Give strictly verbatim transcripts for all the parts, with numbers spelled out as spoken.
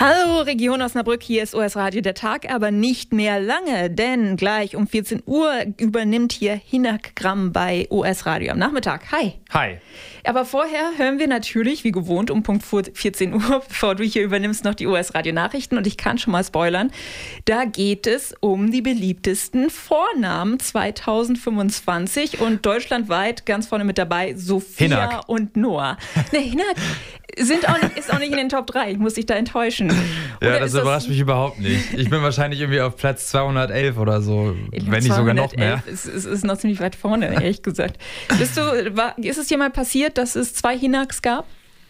Hallo Region Osnabrück, hier ist O S Radio der Tag, aber nicht mehr lange, denn gleich um vierzehn Uhr übernimmt hier Hinak Gram bei O S Radio am Nachmittag. Hi. Hi. Aber vorher hören wir natürlich, wie gewohnt, um Punkt vierzehn Uhr, bevor du hier übernimmst, noch die O S Radio Nachrichten. Und ich kann schon mal spoilern, da geht es um die beliebtesten Vornamen zweitausendfünfundzwanzig und deutschlandweit ganz vorne mit dabei Sophia Hinak. und Noah. Ne, Hinak sind auch nicht, ist auch nicht in den Top drei, ich muss dich da enttäuschen. Oder ja, das überrascht das mich überhaupt nicht. Ich bin wahrscheinlich irgendwie auf Platz zweihundertelf oder so, ich wenn nicht sogar noch mehr. Es ist, ist noch ziemlich weit vorne, ehrlich gesagt. Bist du, war, ist es dir mal passiert, dass es zwei Hinaks gab?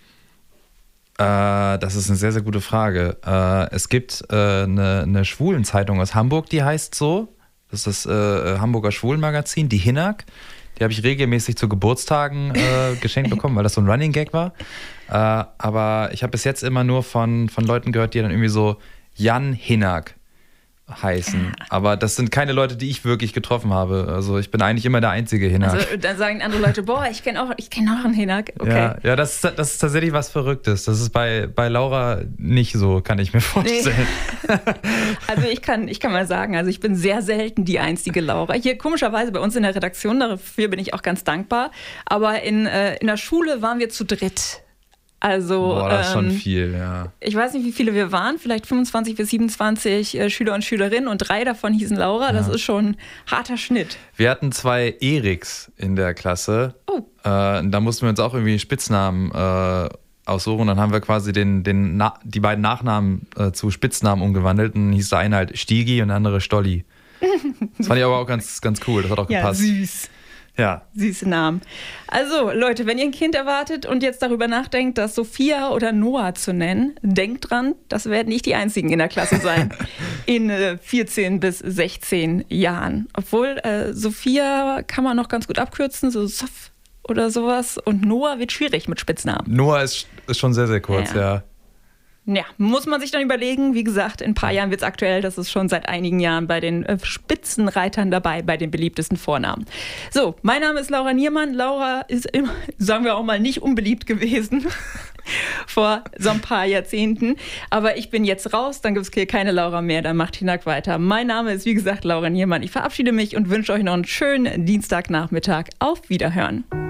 Äh, das ist eine sehr, sehr gute Frage. Äh, es gibt äh, eine, eine Schwulenzeitung aus Hamburg, die heißt so. Das ist das äh, Hamburger Schwulenmagazin, die Hinak. Die habe ich regelmäßig zu Geburtstagen äh, geschenkt bekommen, weil das so ein Running Gag war. Äh, aber ich habe bis jetzt immer nur von, von Leuten gehört, die dann irgendwie so Jan Hinak heißen. Aber das sind keine Leute, die ich wirklich getroffen habe. Also ich bin eigentlich immer der einzige Hinak. Also dann sagen andere Leute, boah, ich kenne auch, ich kenn auch einen Hinak. Okay. Ja, ja das, das ist tatsächlich was Verrücktes. Das ist bei, bei Laura nicht so, kann ich mir vorstellen. Nee. Also ich kann, ich kann mal sagen, also ich bin sehr selten die einzige Laura. Hier komischerweise bei uns in der Redaktion, dafür bin ich auch ganz dankbar. Aber in, äh, in der Schule waren wir zu dritt. Also, Boah, das ist ähm, schon viel, ja. Ich weiß nicht, wie viele wir waren, vielleicht fünfundzwanzig bis siebenundzwanzig äh, Schüler und Schülerinnen und drei davon hießen Laura. Das ja. ist schon ein harter Schnitt. Wir hatten zwei Eriks in der Klasse. Oh. Äh, da mussten wir uns auch irgendwie Spitznamen äh, aussuchen. Dann haben wir quasi den, den Na- die beiden Nachnamen äh, zu Spitznamen umgewandelt. Und dann hieß der eine halt Stigi und der andere Stolli. Das fand ich aber auch ganz, ganz cool. Das hat auch ja, gepasst. Süß. Ja. Süße Namen. Also, Leute, wenn ihr ein Kind erwartet und jetzt darüber nachdenkt, das Sophia oder Noah zu nennen, denkt dran, das werden nicht die einzigen in der Klasse sein. in äh, vierzehn bis sechzehn Jahren. Obwohl, äh, Sophia kann man noch ganz gut abkürzen, so Sof oder sowas. Und Noah wird schwierig mit Spitznamen. Noah ist, ist schon sehr, sehr kurz, ja. ja. Ja, muss man sich dann überlegen. Wie gesagt, in ein paar Jahren wird es aktuell. Das ist schon seit einigen Jahren bei den äh, Spitzenreitern dabei, bei den beliebtesten Vornamen. So, mein Name ist Laura Niermann. Laura ist immer, sagen wir auch mal, nicht unbeliebt gewesen vor so ein paar Jahrzehnten. Aber ich bin jetzt raus, dann gibt es hier keine Laura mehr, dann macht Hinak weiter. Mein Name ist, wie gesagt, Laura Niermann. Ich verabschiede mich und wünsche euch noch einen schönen Dienstagnachmittag. Auf Wiederhören.